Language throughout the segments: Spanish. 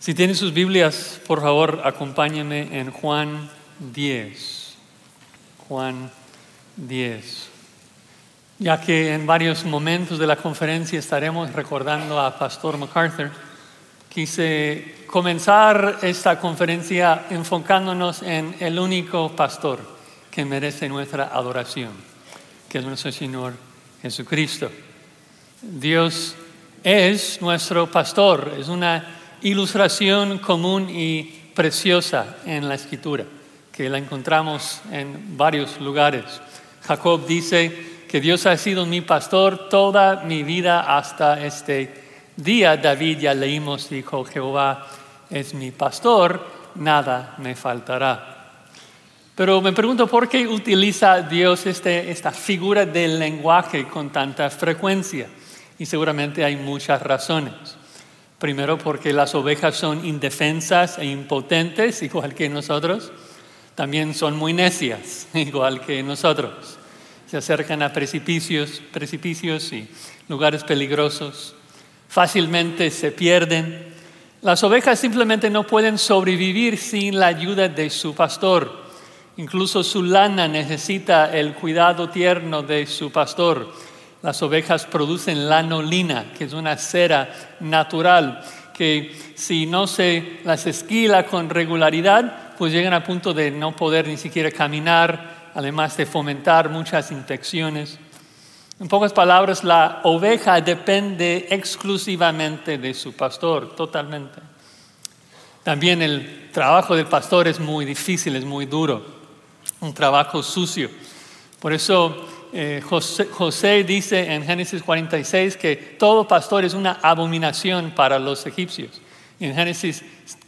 Si tienen sus Biblias, por favor, acompáñenme en Juan 10. Juan 10. Ya que en varios momentos de la conferencia estaremos recordando a Pastor MacArthur, quise comenzar esta conferencia enfocándonos en el único pastor que merece nuestra adoración, que es nuestro Señor Jesucristo. Dios es nuestro pastor, es una ilustración común y preciosa en la Escritura, que la encontramos en varios lugares. Jacob dice que Dios ha sido mi pastor toda mi vida hasta este día. David, ya leímos, dijo: Jehová es mi pastor, nada me faltará. Pero me pregunto por qué utiliza Dios esta figura del lenguaje con tanta frecuencia. Y seguramente hay muchas razones. Primero, porque las ovejas son indefensas e impotentes, igual que nosotros. También son muy necias, igual que nosotros. Se acercan a precipicios y lugares peligrosos. Fácilmente se pierden. Las ovejas simplemente no pueden sobrevivir sin la ayuda de su pastor. Incluso su lana necesita el cuidado tierno de su pastor. Las ovejas producen lanolina, que es una cera natural, que si no se las esquila con regularidad, pues llegan a punto de no poder ni siquiera caminar, además de fomentar muchas infecciones. En pocas palabras, la oveja depende exclusivamente de su pastor, totalmente. También el trabajo del pastor es muy difícil, es muy duro, un trabajo sucio. Por eso José dice en Génesis 46 que todo pastor es una abominación para los egipcios. Y en Génesis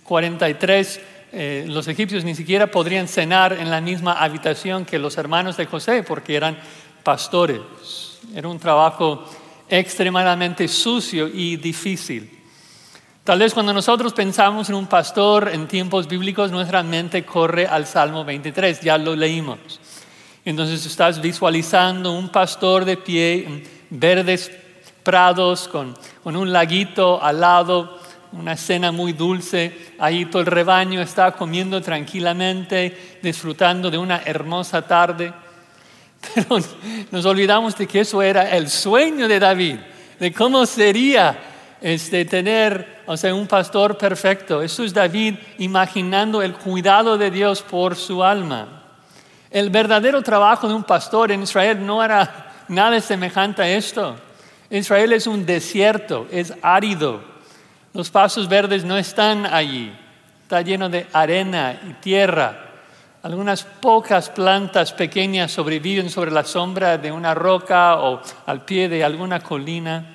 43 los egipcios ni siquiera podrían cenar en la misma habitación que los hermanos de José porque eran pastores. Era un trabajo extremadamente sucio y difícil. Tal vez cuando nosotros pensamos en un pastor en tiempos bíblicos, nuestra mente corre al Salmo 23, ya lo leímos. Entonces estás visualizando un pastor de pie en verdes prados con un laguito al lado, una escena muy dulce. Ahí todo el rebaño está comiendo tranquilamente, disfrutando de una hermosa tarde. Pero nos olvidamos de que eso era el sueño de David, de cómo sería tener un pastor perfecto. Eso es David imaginando el cuidado de Dios por su alma. El verdadero trabajo de un pastor en Israel no era nada semejante a esto. Israel es un desierto, es árido. Los pastos verdes no están allí. Está lleno de arena y tierra. Algunas pocas plantas pequeñas sobreviven sobre la sombra de una roca o al pie de alguna colina.